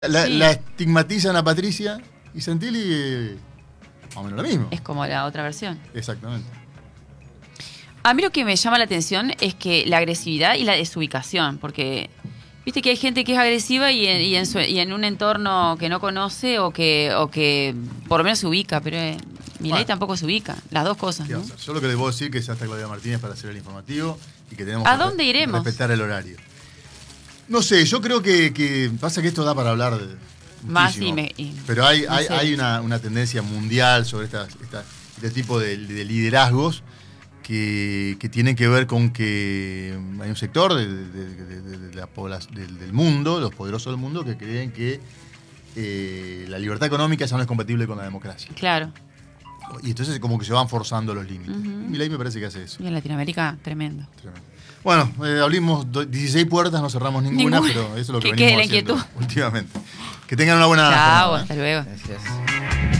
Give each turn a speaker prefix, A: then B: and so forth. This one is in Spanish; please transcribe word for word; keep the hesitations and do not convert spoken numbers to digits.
A: La,
B: Sí.
A: la estigmatizan a Patricia y Santilli eh, más o menos lo mismo.
B: Es como la otra versión.
A: Exactamente.
B: A mí lo que me llama la atención es que la agresividad y la desubicación, porque viste que hay gente que es agresiva y en, y en, su- y en un entorno que no conoce o que, o que por lo menos se ubica, pero eh, Milei
A: Bueno.
B: tampoco se ubica, las dos cosas,
A: ¿Qué
B: ¿no?
A: va a hacer? Yo lo que les puedo decir es que ya está Claudia Martínez para hacer el informativo y que tenemos
B: ¿A
A: que
B: dónde
A: re-
B: iremos?
A: respetar el horario. No sé, yo creo que, que pasa que esto da para hablar de
B: Más
A: muchísimo,
B: y me- y-
A: pero hay,
B: en
A: hay,
B: serio.
A: hay una, una tendencia mundial sobre esta, esta- este tipo de, de liderazgos que, que tienen que ver con que hay un sector de, de- de- de- de la poblac- del, del mundo, los poderosos del mundo, que creen que eh, la libertad económica ya no es compatible con la democracia.
B: Claro.
A: Y entonces como que se van forzando los límites.
B: Ujú.
A: Y Milei me parece que hace eso.
B: Y en Latinoamérica, tremendo.
A: Tremendo. Bueno, eh, abrimos do- dieciséis puertas, no cerramos ninguna,
B: Ninguna.
A: pero eso es lo que,
B: Que quede
A: venimos
B: la
A: haciendo
B: inquietud.
A: últimamente. Que tengan una buena
B: Chao,
A: jornada, ¿eh?
B: hasta luego.
C: Gracias.